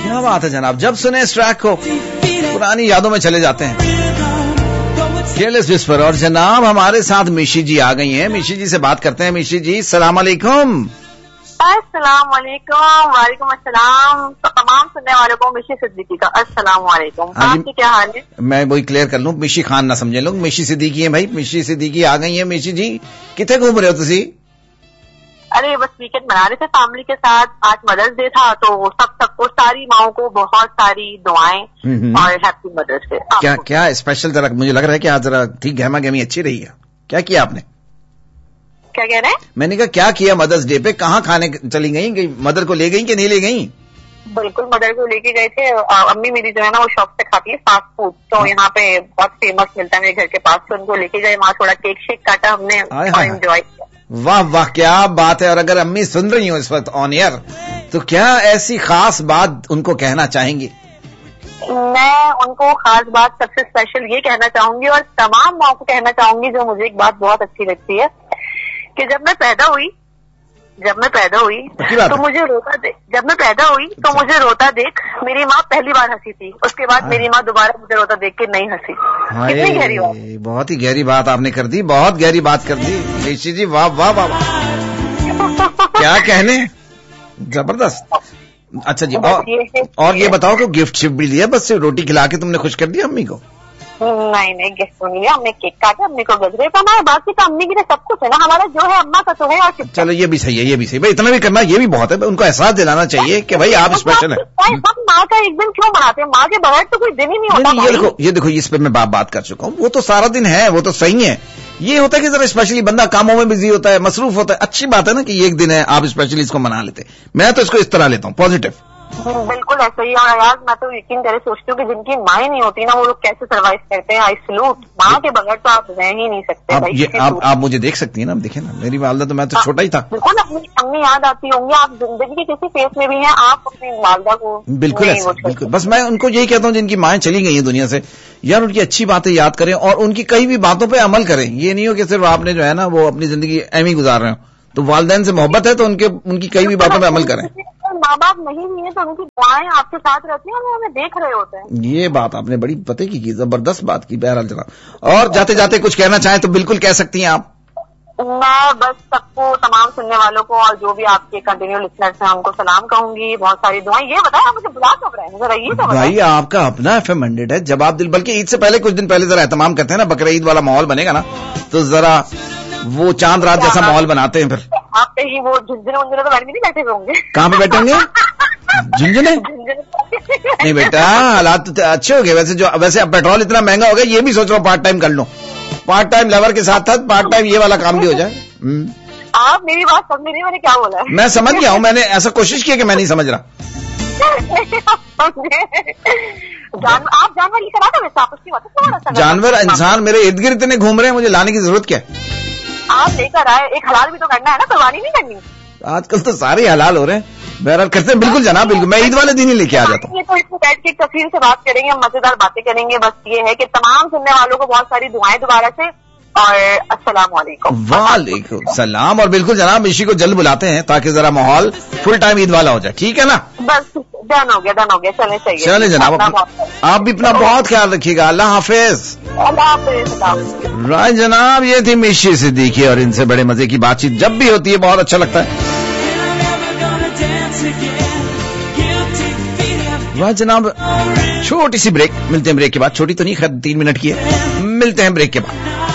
क्या बात है जनाब, जब सुने इस ट्रैक को पुरानी यादों में चले जाते हैं। Careless whisper. और जनाब हमारे साथ मिशी जी आ गई हैं, मिशी जी से बात करते हैं। मिशी जी सलाम अलैकुम। अस्सलाम वालेकुम। वालेकुम अस्सलाम। तो तमाम सुनने वालों को मिशी सिद्दीकी का अस्सलाम वालेकुम। आपकी क्या हाल है? मैं वही क्लियर कर लूं, मिशी खान ना समझे लोग, मिशी सिद्दीकी है भाई, मिशी सिद्दीकी आ गई है। मिशी जी कितने घूम रहे हो तुसी? अरे बस वीकेंड मना रहे थे फैमिली के साथ, आज मदर्स डे था तो सबको सारी माओं को बहुत सारी दुआएं और हैप्पी मदर्स डे। क्या क्या स्पेशल, जरा मुझे लग रहा है कि आज जरा ठीक गहमा गहमी अच्छी रही है, क्या किया आपने? क्या कह रहे हैं? मैंने कहा क्या किया मदर्स डे पे, कहाँ खाने चली गई, मदर को ले गई कि नहीं ले गई? बिल्कुल मदर को लेके गए थे। अम्मी मेरी जो है ना वो शॉप से खाती है फास्ट फूड, तो यहाँ पे बहुत फेमस मिलता है मेरे घर के पास, तो उनको लेके गए वहाँ, थोड़ा केक शेक काटा हमने और एंजॉय किया। वाह वाह क्या बात है। और अगर अम्मी सुन रही हो इस वक्त ऑन एयर, तो क्या ऐसी खास बात उनको कहना चाहेंगी? मैं उनको खास बात सबसे स्पेशल ये कहना चाहूंगी और तमाम माओं को कहना चाहूंगी, जो मुझे एक बात बहुत अच्छी लगती है कि जब मैं पैदा हुई तो मुझे रोता देख मेरी माँ पहली बार हंसी थी, उसके बाद मेरी माँ दोबारा मुझे रोता देख के नहीं हंसी। कितनी गहरी बात, बहुत ही गहरी बात आपने कर दी, बहुत गहरी बात कर दी ऋषि जी, वाह वाह वाह क्या कहने, जबरदस्त। अच्छा जी, और ये बताओ कि गिफ्ट शिफ्ट भी लिया, बस रोटी खिला के तुमने खुश कर दिया अम्मी को? नहीं गिफ्ट तो नहीं लिया, हमने केक काटा, अम्मी को गजरे पहनाया, बाकी तो अम्मी के लिए सब कुछ है ना, हमारा जो है अम्मा का तो है। और चलो ये भी सही है, ये भी सही भाई, इतना भी करना ये भी बहुत है, उनको एहसास दिलाना चाहिए कि भाई आप स्पेशल है। हम माँ का एक दिन क्यों मनाते हैं, माँ के बगैर तो कोई दिन ही नहीं होता। ये देखो इस पे मैं बात कर चुका हूँ, वो तो सारा दिन है, वो तो सही है। ये होता है कि जरा स्पेशली बंदा कामों में बिजी होता है, मसरूफ होता है, अच्छी बात है ना कि ये एक दिन है आप स्पेशली इसको मना लेते। मैं तो इसको इस तरह लेता हूँ, पॉजिटिव। बिल्कुल ऐसा ही। और यार मैं तो यकीन करे सोचती हूँ कि जिनकी माँ नहीं होती ना, वो लोग कैसे सर्वाइव करते हैं। आई सलूट, माँ के बगैर तो आप रह ही नहीं सकते। आप मुझे देख सकती हैं ना, देखे ना मेरी वालदा, तो मैं तो छोटा ही था। बिल्कुल अपनी याद आती होंगी, आप जिंदगी के किसी फेस में भी हैं, आप अपनी वालदा को बिल्कुल ऐसा, बिल्कुल। बस मैं उनको यही कहता हूँ जिनकी माएँ चली गई हैं दुनिया से, यार उनकी अच्छी बातें याद करें और उनकी कई भी बातों पर अमल करें। ये नहीं हो कि सिर्फ आपने जो है ना वो अपनी जिंदगी एम ही गुजार रहे हो। तो वालिदैन से मोहब्बत है तो उनकी कई भी बातों पे अमल करें। माँ बाप नहीं भी है तो उनकी दुआएं आपके साथ रहती हैं, हमें देख रहे होते हैं। ये बात आपने बड़ी पते की जबरदस्त बात की। बहरहाल जनाब, और जाते जाते कुछ कहना चाहें तो बिल्कुल कह सकती हैं आप। मैं बस सबको, तमाम सुनने वालों को और जो भी आपके कंटिन्यू लिसनर्स हैं उनको सलाम कहूंगी, बहुत सारी दुआएं। ये बताएं आप मुझे बुला कब रहे हैं, जरा ये तो भाई आपका अपना FM 100 है, जब आप दिल, बल्कि ईद से पहले कुछ दिन पहले जरा एहतमाम करते हैं ना, बकरा ईद वाला माहौल बनेगा ना, तो जरा वो चांद रात जैसा माहौल बनाते हैं। फिर आप कहीं वो झुंझुने वुंझुने तो नहीं बैठे होंगे? कहाँ पे बैठेंगे? झुंझुने नहीं बेटा, हालात तो अच्छे हो गए वैसे अब पेट्रोल इतना महंगा हो गया, ये भी सोच रहा हूँ पार्ट टाइम कर लो, पार्ट टाइम लेबर के साथ साथ पार्ट टाइम ये वाला काम भी हो जाए। आप मेरी बात समझ नहीं, मैंने क्या बोला है? मैं समझ गया हूँ, मैंने ऐसा कोशिश की कि मैं नहीं समझ रहा। आप जानवर लेकर आता वैसे आप उसकी मदद, जानवर इंसान मेरे इर्द गिर्द इतने घूम रहे हैं, मुझे लाने की जरूरत क्या है? आप लेकर आए, एक हलाल भी तो करना है ना, कुर्बानी नहीं करनी। आजकल तो सारे हलाल हो रहे हैं, बहरहाल करते हैं। बिल्कुल जनाब, बिल्कुल मैं ईद वाले दिन ही लेके आ जाता हूँ। ये तो इसमें बैठ के तफसील से बात करेंगे, मजेदार बातें करेंगे। बस ये है कि तमाम सुनने वालों को बहुत सारी दुआएं दोबारा से, और अस्सलाम वालेकुम। वालेकुम सलाम। और बिल्कुल जनाब इसी को जल्द बुलाते हैं ताकि जरा माहौल फुल टाइम ईद वाला हो जाए, ठीक है ना? बस डन हो गया, चले चाहिए। चले जनाब, आप भी अपना बहुत ख्याल रखिएगा। अल्लाह हाफिज। राय जनाब, ये थी मिशी सिद्दीकी और इनसे बड़े मजे की बातचीत जब भी होती है बहुत अच्छा लगता है। राय जनाब, छोटी सी ब्रेक, मिलते हैं ब्रेक के बाद। छोटी तो नहीं, खैर 3 मिनट की है, मिलते हैं ब्रेक के बाद।